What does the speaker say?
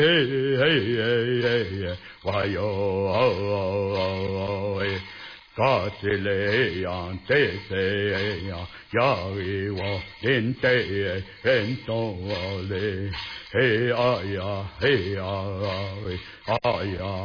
哇哟，嘎子嘞呀，这些呀，呀我连得人多嘞，嘿呀，嘿呀，哎呀。